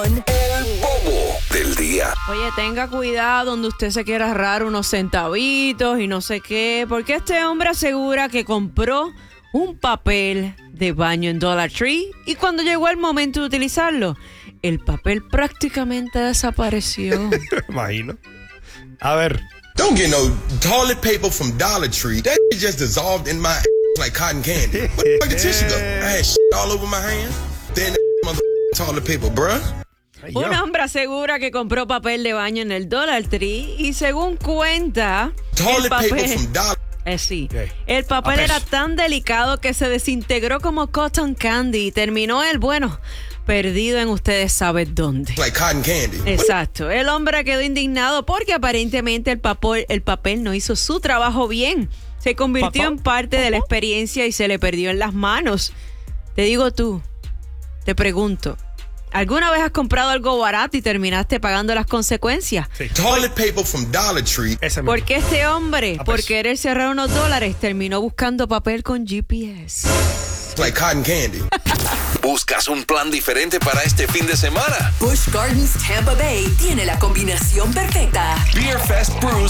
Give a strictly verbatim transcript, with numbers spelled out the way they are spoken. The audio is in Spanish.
El bobo del día. Oye, tenga cuidado donde usted se quiera ahorrar unos centavitos y no sé qué, porque este hombre asegura que compró un papel de baño en Dollar Tree y cuando llegó el momento de utilizarlo, el papel prácticamente desapareció. Imagino. A ver. Don't get no toilet paper from Dollar Tree. That shit just dissolved in my ass like cotton candy. Where the fuck the tissue go? I had shit all over my hand. Then that mother toilet paper, bruh. Ay, Un yo. hombre asegura que compró papel de baño en el Dollar Tree y según cuenta, el Toilet paper papel, from Dollar eh, sí, Okay. el papel A era peso. tan delicado que se desintegró como cotton candy y terminó él, bueno, perdido en ustedes saben dónde. like cotton candy. Exacto. El hombre quedó indignado porque aparentemente el papel, el papel no hizo su trabajo bien. Se convirtió ¿Papá? en parte de la experiencia y se le perdió en las manos. Te digo tú, te pregunto, ¿alguna vez has comprado algo barato y terminaste pagando las consecuencias? Sí. Toilet paper from Dollar Tree. Ese mismo. Porque este hombre, A por peso. querer cerrar unos dólares, terminó buscando papel con G P S. like cotton candy. ¿Buscas un plan diferente para este fin de semana? Busch Gardens Tampa Bay tiene la combinación perfecta. Beer Fest Brews